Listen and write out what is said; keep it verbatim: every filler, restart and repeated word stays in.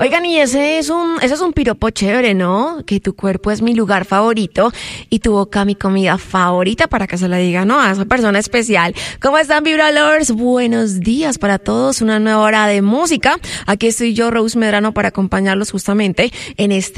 Oigan, y ese es un, ese es un piropo chévere, ¿no? Que tu cuerpo es mi lugar favorito y tu boca mi comida favorita, para que se la diga, ¿no? A esa persona especial. ¿Cómo están, Vibralors? Buenos días para todos. Una nueva hora de música. Aquí estoy yo, Rose Medrano, para acompañarlos justamente en este